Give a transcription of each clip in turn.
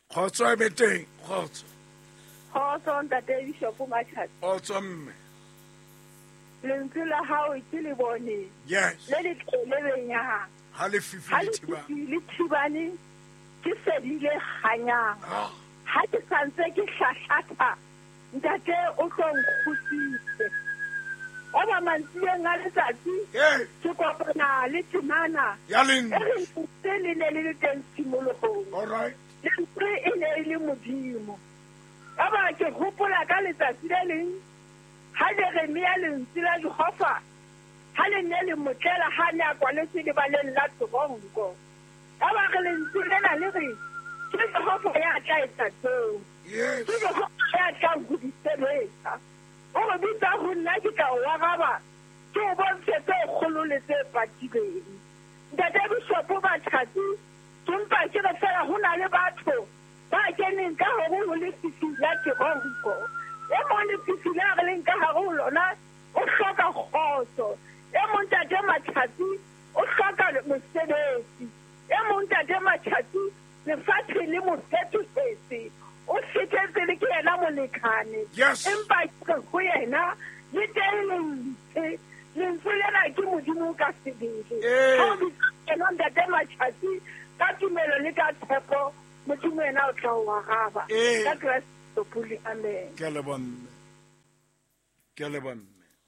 Kgotso e be teng, kgotso. Kgotso ntate Bishop Matjhatsi. Kgotso mme. Lentswe la hao ke le bone. Yes. Le le benyang. Ha le fifi le thiba. Le thibane ke sedile hanyang. Ha ke santse ke hlahlatha. Ntate o tlo nkgusitse. Oba mantsieng a letsatsi. Ke kopana le temana. Ya leng. E le ne le teng tshimolohong. All right. Lentswe e ne le modimo. Aba ke hopola ka letsatsi le leng. Ha Jeremia lentswe la Jehova. Ha le ne le motlela ha ne a kwaletse le baleng la Toronko. Aba re lentswe lena le re ke Jehova ya tla etsa tseo. Yes. Ke Jehova ya tla godisebetsa. O re bitsa ho nna ke ka wa gaba. Ke o bontshe tse kgolo le tse patileng. Ntate Bishop Matjhatsi, empa ke re fela ho na le batho ba keneng ka hare ho lefifi la Toronko. E mong lefifi la re leng ka hare ho lona o hloka kgotso. E mong Ntate Matjhatsi o hloka mosebetsi. E mong Ntate Matjhatsi lefatshe le mo fetofetse. O fetetse le ke yena molekane. Empa ke ho yena le teng lentswe lena ke modimo ka sebele. Ha o bitsa Ntate Matjhatsi ka tumelo le ka tshepo modimo yena o tla o araba. Ka Kristo puli amen. Ke le bonne. Ke le bonne.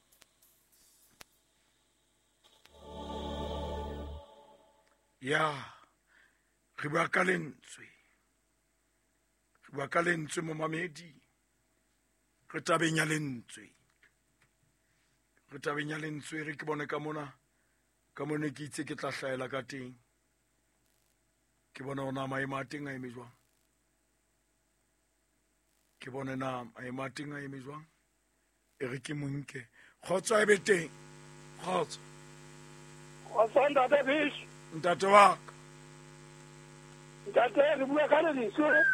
Ya re bua ka lentswe. Re bua ka lentswe mo mamedi. Re tabeng ya lentswe. Re tabeng ya lentswe re ke bone ka mona ke itse ke tla hlaela ka teng. Ke bona ona maemo a teng a eme jwang. Ke bone na maemo a teng a eme jwang. E re ke monke. Kgotso e be teng. Kgotso. Kgotso ntate Bish. Ntate wa ka. Ntate re bua ka lentswe.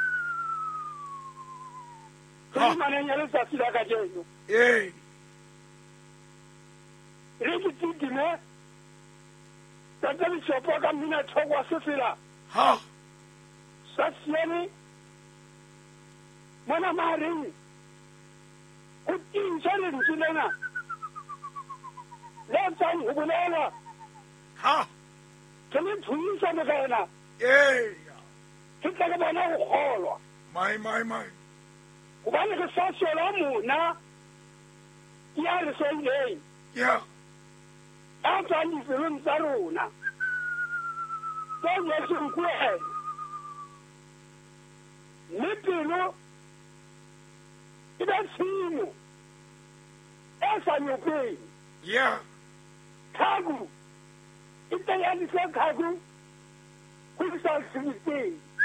Ke maneng ya letsatsi la ka jeno. Re ke tutime. Ntate Bishop ka mmina thokwa sefela. Ha. Sa siane. Mona mahareng. O tintsha lentswe lena. Le tsang ho bolela. Ha. Ke le thuisa le kana. Ke tla ke bona go kgolwa. My. O ba le ke sa sola mona. Ya re so ile. Ya. A tsa ni felong tsa rona. Tsa Yesu nkwela. Le pelo. Ida simo. Esa nyopeng. Ya. Kagu. Ita ya ni se kagu. Ku sa simo.